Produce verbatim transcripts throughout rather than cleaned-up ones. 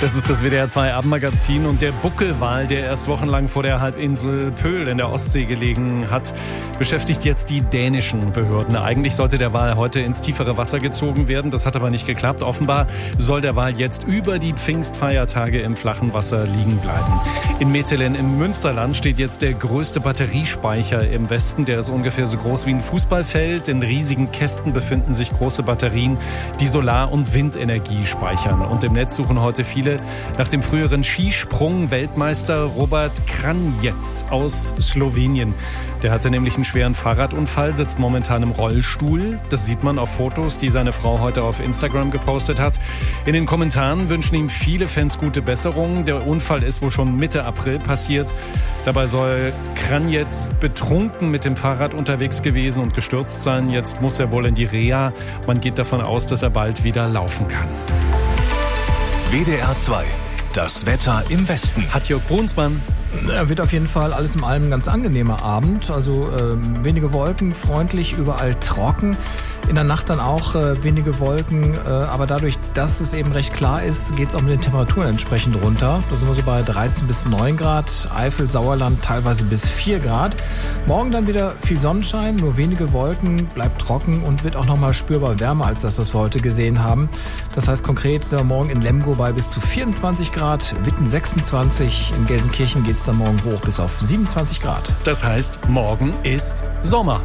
Das ist das W D R zwei Abendmagazin und der Buckelwal, der erst wochenlang vor der Halbinsel Pöhl in der Ostsee gelegen hat, beschäftigt jetzt die dänischen Behörden. Eigentlich sollte der Wal heute ins tiefere Wasser gezogen werden, das hat aber nicht geklappt. Offenbar soll der Wal jetzt über die Pfingstfeiertage im flachen Wasser liegen bleiben. In Metelen im Münsterland steht jetzt der größte Batteriespeicher im Westen. Der ist ungefähr so groß wie ein Fußballfeld. In riesigen Kästen befinden sich große Batterien, die Solar- und Windenergie speichern. Und im Netz suchen heute viele nach dem früheren Skisprung-Weltmeister Robert Kranjec aus Slowenien. Der hatte nämlich einen schweren Fahrradunfall, sitzt momentan im Rollstuhl. Das sieht man auf Fotos, die seine Frau heute auf Instagram gepostet hat. In den Kommentaren wünschen ihm viele Fans gute Besserung. Der Unfall ist wohl schon Mitte April passiert. Dabei soll Kranjec betrunken mit dem Fahrrad unterwegs gewesen und gestürzt sein. Jetzt muss er wohl in die Reha. Man geht davon aus, dass er bald wieder laufen kann. W D R zwei, das Wetter im Westen. Hat Jörg Brunsmann. Ja, wird auf jeden Fall alles in allem ein ganz angenehmer Abend. Also äh, wenige Wolken, freundlich, überall trocken. In der Nacht dann auch äh, wenige Wolken. Äh, aber dadurch, dass es eben recht klar ist, geht es auch mit den Temperaturen entsprechend runter. Da sind wir so bei dreizehn bis neun Grad. Eifel, Sauerland teilweise bis vier Grad. Morgen dann wieder viel Sonnenschein, nur wenige Wolken, bleibt trocken und wird auch nochmal spürbar wärmer als das, was wir heute gesehen haben. Das heißt konkret sind wir morgen in Lemgo bei bis zu vierundzwanzig Grad, Witten sechsundzwanzig. In Gelsenkirchen geht es dann morgen hoch bis auf siebenundzwanzig Grad. Das heißt, morgen ist Sommer.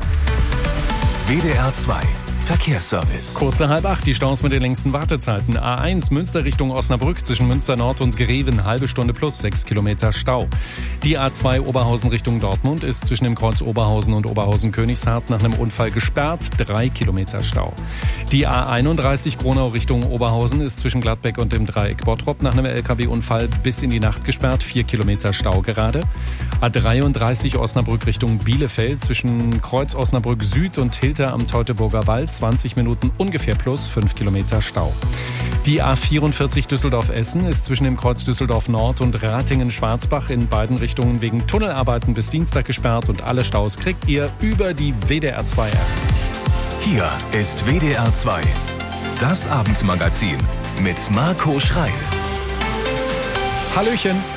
W D R zwei Verkehrsservice. Kurze halb acht, die Staus mit den längsten Wartezeiten. A eins Münster Richtung Osnabrück zwischen Münster Nord und Greven, halbe Stunde plus sechs Kilometer Stau. Die A zwei Oberhausen Richtung Dortmund ist zwischen dem Kreuz Oberhausen und Oberhausen-Königshardt nach einem Unfall gesperrt, drei Kilometer Stau. Die A einunddreißig Gronau Richtung Oberhausen ist zwischen Gladbeck und dem Dreieck Bottrop nach einem L K W-Unfall bis in die Nacht gesperrt, vier Kilometer Stau gerade. A dreiunddreißig Osnabrück Richtung Bielefeld zwischen Kreuz Osnabrück Süd und Hilter am Teutoburger Wald, zwanzig Minuten ungefähr plus fünf Kilometer Stau. Die A vierundvierzig Düsseldorf-Essen ist zwischen dem Kreuz Düsseldorf Nord und Ratingen-Schwarzbach in beiden Richtungen wegen Tunnelarbeiten bis Dienstag gesperrt und alle Staus kriegt ihr über die W D R zwei App. Hier ist W D R zwei, das Abendmagazin mit Marco Schreil. Hallöchen.